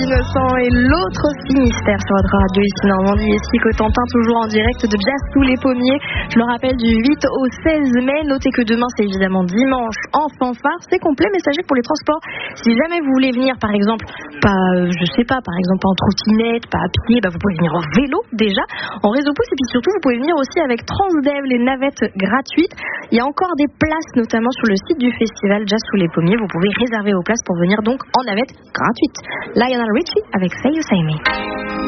Innocent et l'autre Finistère sur votre radio ici Normandie et Cotentin, toujours en direct de Jazz sous les pommiers. Je le rappelle, du 8 au 16 mai. Notez que demain c'est évidemment dimanche en fanfare. C'est complet, mais sachez que pour les transports, si jamais vous voulez venir par exemple, pas en trottinette, pas à pied, vous pouvez venir en vélo déjà, en réseau pouce, et puis surtout vous pouvez venir aussi avec Transdev, les navettes gratuites. Il y a encore des places notamment sur le site du festival Jazz sous les pommiers. Vous pouvez réserver vos places pour venir donc en navette gratuite. Lionel Richie avec Say You Say Me.